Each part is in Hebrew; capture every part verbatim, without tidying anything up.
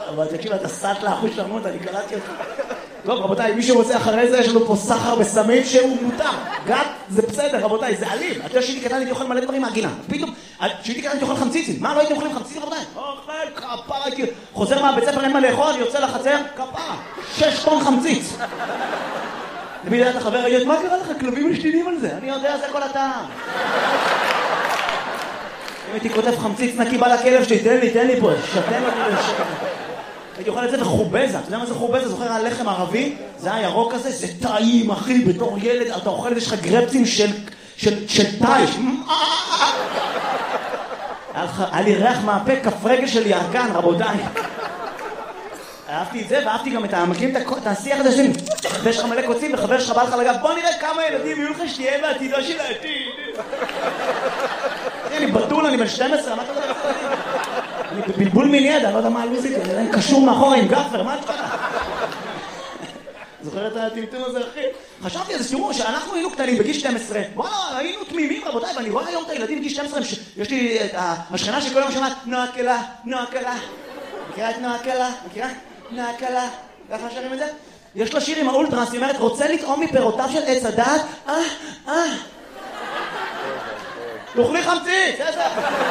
אבל תקשיב, אתה סעת לאחוז שרמות, אני קלטתי אותך. טוב, רבותיי, מי שרוצה אחרי זה, יש לנו פה סחר בסמים שהוא מותר. גת, זה בסדר, רבותיי, זה אלים. אתה יודע שהייתי קטן, הייתי אוכל מלא דברים מהגינה. פתאום, שהייתי קטן, הייתי אוכל חמציצים. מה, לא הייתי אוכלים חמציצים, רבותיי? אוכל, כפרה, הייתי... חוזר מהבית ספר, אין מה לאכול, יוצא לחצר, כפרה. שש טון חמציץ. למי יודע, אתה חבר, מה קרה לך? כלבים משתינים על זה. אני יודע, זה כל הטעם. אם הייתי כותב חמציץ נקי בא לכלב שלי, תן לי, תן לי פה, שתן לי לשקר. הייתי אוכל את זה וחובזה, אתה יודע מה זה חובזה? זוכר הלחם ערבי? זה הירוק הזה, זה טעים, אחי, בתור ילד, אתה אוכל את זה, יש לך גרפצים של, של, של טייש. היה לי ריח מהפה, כף רגל של ירקן, רבותיי. אהבתי את זה, ואהבתי גם את המקים, את השיח הזה שלי. ויש לך מלא קוצים, וחבר שלך בא לך לגב, בוא נראה כמה ילדים יהיו לך שתהיה בעתידה של העתיד. אני בטול, אני בן שתים עשרה, מה אתה יודע? אני בבלבול מיני, אני לא יודע מה הלוזית, אני קשור מאחורה עם גפר, מה את קרה? זוכר את הטמטום הזה, אחי? חשבתי על זה, תראו, שאנחנו היינו קטנים בגיל שתים עשרה, וואלה, היינו תמימים, רבותיי, ואני רואה היום את הילדים בגיל שתים עשרה, יש לי את השכנה שכל יום שמעת, נועה קלה, נועה קלה. מכירה את נועה קלה? מכירה? נועה קלה. ככה שרים את זה? יש לה שיר עם האולטרס, היא אומרת, רוצה לטעום מפירותיו של עץ הדעת? אה, אה. תאכלי חמציץ, איזה...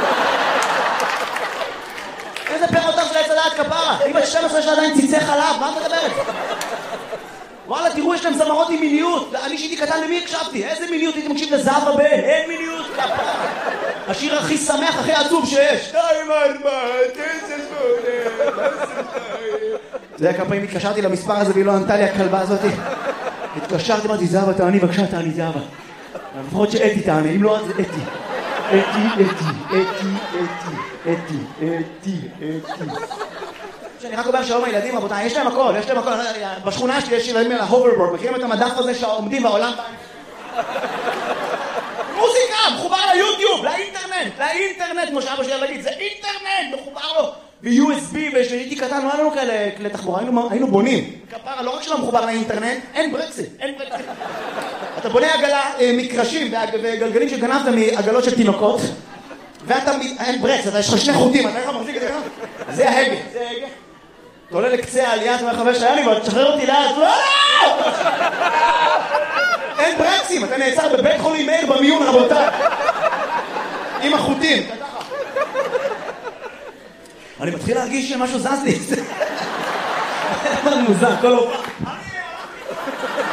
איזה פירותיו של עץ הדעת כפרה? היא בת שתים עשרה שלה עדיין ציצי חלב, מה את מדברת? וואלה, תראו, יש להם זמרות עם מיניות. אני שהייתי קטן, למי הקשבתי? איזה מיניות? הייתי מקשיב לזהבה בן, אין מיניות כפרה. השיר הכי שמח, הכי עצוב שיש. שתיים ארבע, תשע שמונה, אתה יודע כמה פעמים התקשרתי למספר הזה והיא לא ענתה לי הכלבה הזאת? התקשרתי, אמרתי, זהבה, תעני, בבקשה, תעני, זהבה. לפחות שאתי תעני, אם לא, אז אתי. אתי, אתי, אתי, אתי, אתי, אתי, אתי. שאני רק אומר שהיום הילדים, רבותיי, יש להם הכל, יש להם הכל. בשכונה שלי יש ילדים על ההוברבורד, מכירים את המדף הזה שעומדים בעולם? מוזיקה, מחובר ליוטיוב, לאינטרנט, לאינטרנט, כמו שאבא שלי להגיד, זה אינטרנט, מחובר לו. ב-יו אס בי, ושהייתי קטן, לא היה לנו כאלה כלי תחבורה, היינו בונים. כפרה, לא רק שלא מחובר לאינטרנט, אין ברקסים, אין ברקסים. אתה בונה עגלה, מקרשים וגלגלים שגנבת מעגלות של תינוקות, ואתה, אין ברקס, אתה יש לך שני חוטים, אתה איך מחזיק את זה ככה? זה ההגה, זה ההגה. אתה עולה לקצה העלייה, אתה אומר חבר שהיה לי, אבל תשחרר אותי לאט, לא, לא! אין ברקסים, אתה נעצר בבית חולים מאיר במיון, רבותיי. עם החוטים. אני מתחיל להרגיש שמשהו זז לי. זה מוזר, כל הופעה.